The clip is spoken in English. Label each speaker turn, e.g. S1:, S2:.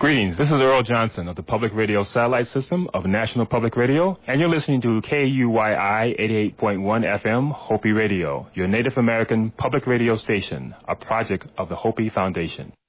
S1: Greetings. This is Earl Johnson of the Public Radio Satellite System of National Public Radio, and you're listening to KUYI 88.1 FM Hopi Radio, your Native American public radio station, a project of the Hopi Foundation.